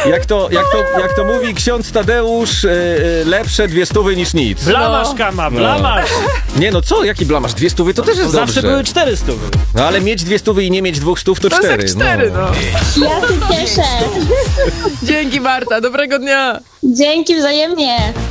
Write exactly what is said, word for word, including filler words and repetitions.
Jak to, jak to, jak to mówi ksiądz Tadeusz, yy, lepsze dwie stówy niż nic. Blamasz, Kama, blamasz! Nie no co, jaki blamasz? Dwie stówy to też jest Zawsze dobrze. były cztery stówy. No ale mieć dwie stówy i nie mieć dwóch stów to, To jest cztery. jak cztery, no. Ja się cieszę. Dzięki, Marta, dobrego dnia. Dzięki wzajemnie.